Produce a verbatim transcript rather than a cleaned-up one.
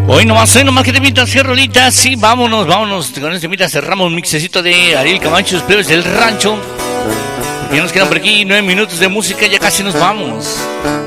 Hoy nomás, hoy nomás que te invito a hacer rolitas. Sí, vámonos, vámonos. Con este invita cerramos un mixecito de Ariel Camacho, los plebes del rancho. Porque ya nos quedan por aquí nueve minutos de música, ya casi nos vamos.